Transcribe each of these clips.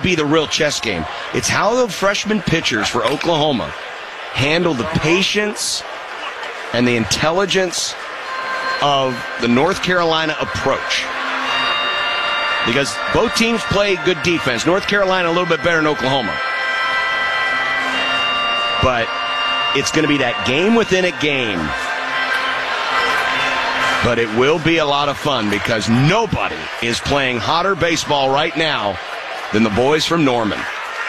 be the real chess game. It's how the freshman pitchers for Oklahoma handle the patience and the intelligence of the North Carolina approach. Because both teams play good defense. North Carolina a little bit better than Oklahoma. But it's going to be that game within a game. But it will be a lot of fun because nobody is playing hotter baseball right now than the boys from Norman.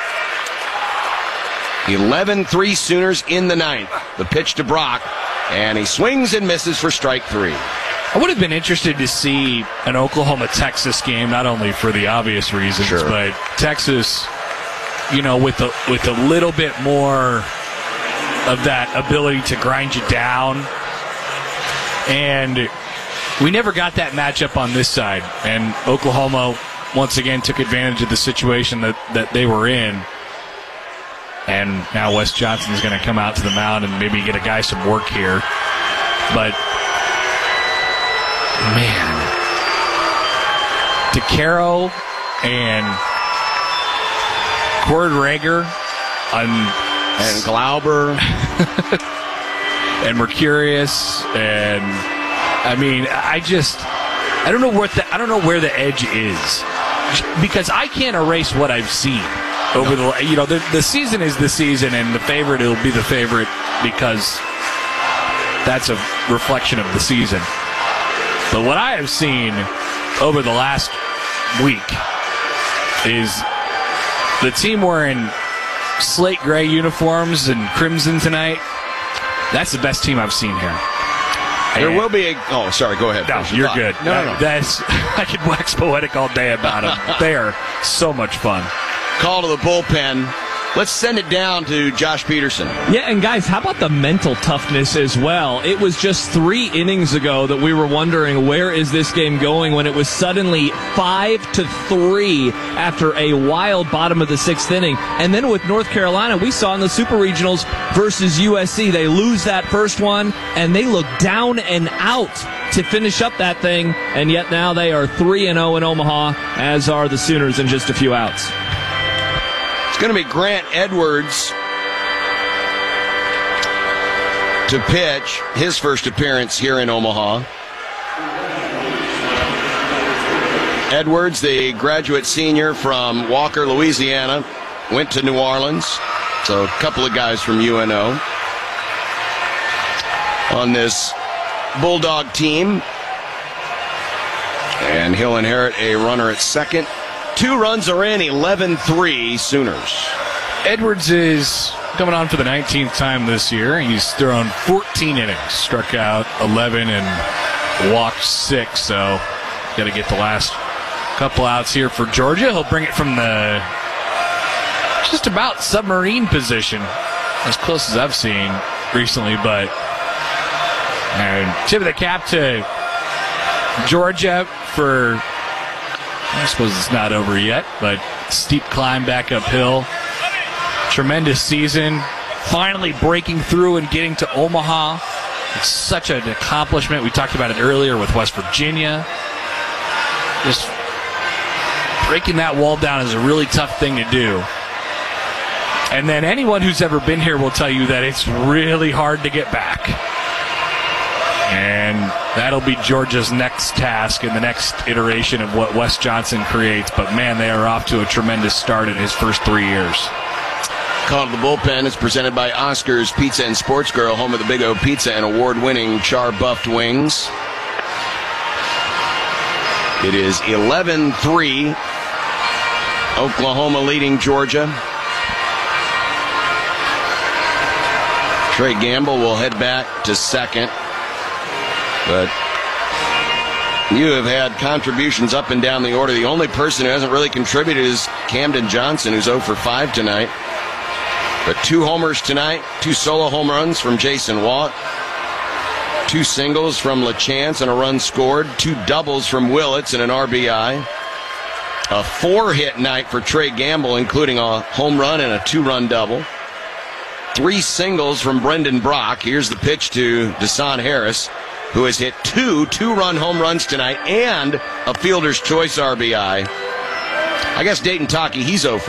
11-3 Sooners in the ninth. The pitch to Brock, and he swings and misses for strike 3. I would have been interested to see an Oklahoma-Texas game, not only for the obvious reasons, sure, but Texas, with a little bit more of that ability to grind you down. And we never got that matchup on this side. And Oklahoma, once again, took advantage of the situation that they were in. And now Wes Johnson's going to come out to the mound and maybe get a guy some work here. But, man, DeCaro and Cord Rager and Glauber and Mercurius, and I mean, I don't know where the edge is, because I can't erase what I've seen over the season is the season, and the favorite will be the favorite because that's a reflection of the season. But what I have seen over the last week is the team wearing slate gray uniforms and crimson tonight. That's the best team I've seen here. There will be sorry, go ahead. No, you're good. No. I could wax poetic all day about them. They are so much fun. Call to the bullpen. Let's send it down to Josh Peterson. Yeah, and guys, how about the mental toughness as well? It was just 3 innings ago that we were wondering where is this game going when it was suddenly 5-3 after a wild bottom of the 6th inning. And then with North Carolina, we saw in the Super Regionals versus USC, they lose that first one, and they look down and out to finish up that thing, and yet now they are 3-0 in Omaha, as are the Sooners in just a few outs. It's going to be Grant Edwards to pitch his first appearance here in Omaha. Edwards, the graduate senior from Walker, Louisiana, went to New Orleans. So a couple of guys from UNO on this Bulldog team. And he'll inherit a runner at second. 2 runs are in, 11-3 Sooners. Edwards is coming on for the 19th time this year. He's thrown 14 innings, struck out 11 and walked 6. So got to get the last couple outs here for Georgia. He'll bring it from the just about submarine position, as close as I've seen recently. But tip of the cap to Georgia for, I suppose it's not over yet, but steep climb back uphill. Tremendous season. Finally breaking through and getting to Omaha. It's such an accomplishment. We talked about it earlier with West Virginia. Just breaking that wall down is a really tough thing to do. And then anyone who's ever been here will tell you that it's really hard to get back. And that'll be Georgia's next task in the next iteration of what Wes Johnson creates. But, man, they are off to a tremendous start in his first 3 years. Call to the bullpen is presented by Oscar's Pizza and Sports Grill, home of the Big O Pizza and award-winning char-buffed wings. It is 11-3. Oklahoma leading Georgia. Trey Gamble will head back to second. But you have had contributions up and down the order. The only person who hasn't really contributed is Camden Johnson, who's 0 for 5 tonight. But 2 homers tonight, 2 solo home runs from Jason Watt, 2 singles from LaChance and a run scored, 2 doubles from Willits and an RBI. A 4-hit night for Trey Gamble, including a home run and a 2-run double. 3 singles from Brendan Brock. Here's the pitch to Desan Harris, who has hit 2 2-run home runs tonight and a fielder's choice RBI. I guess Dayton Taki, he's 0 for